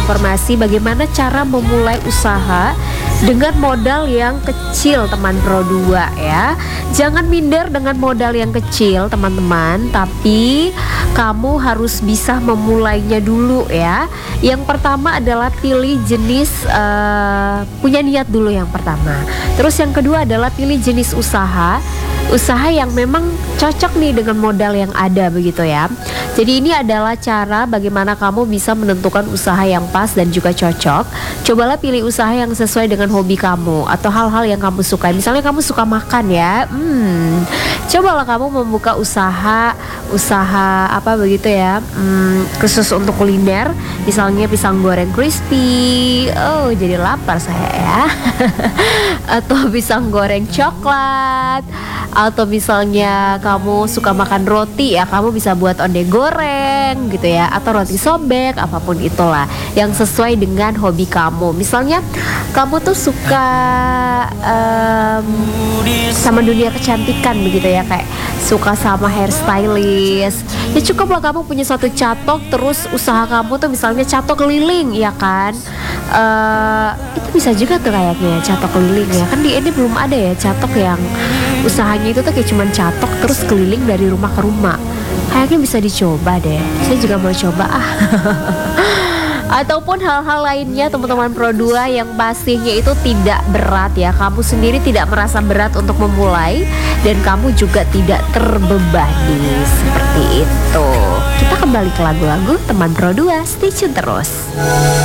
informasi bagaimana cara memulai usaha dengan modal yang kecil teman Pro 2 ya. Jangan minder dengan modal yang kecil teman-teman, tapi kamu harus bisa memulainya dulu ya. Yang pertama adalah pilih jenis punya niat dulu yang pertama. Terus yang kedua adalah pilih jenis usaha yang memang cocok nih dengan modal yang ada begitu ya. Jadi ini adalah cara bagaimana kamu bisa menentukan usaha yang pas dan juga cocok. Cobalah pilih usaha yang sesuai dengan hobi kamu atau hal-hal yang kamu suka. Misalnya kamu suka makan ya, cobalah kamu membuka usaha apa begitu ya, khusus untuk kuliner. Misalnya pisang goreng crispy, oh jadi lapar saya ya. Atau pisang goreng coklat. Atau misalnya kamu suka makan roti ya, kamu bisa buat onde goreng gitu ya, atau roti sobek, apapun itulah yang sesuai dengan hobi kamu. Misalnya kamu tuh suka sama dunia kecantikan begitu ya, kayak suka sama hairstylist, ya cukuplah kamu punya satu catok, terus usaha kamu tuh misalnya catok keliling ya kan. Itu bisa juga tuh kayaknya catok keliling ya kan, di ini belum ada ya catok yang usahanya itu tuh kayak cuman catok terus keliling dari rumah ke rumah. Kayaknya bisa dicoba deh, saya juga mau coba Ataupun hal-hal lainnya teman-teman Pro 2 yang pastinya itu tidak berat ya. Kamu sendiri tidak merasa berat untuk memulai dan kamu juga tidak terbebani. Seperti itu. Kita kembali ke lagu-lagu teman Pro 2, stay tune terus.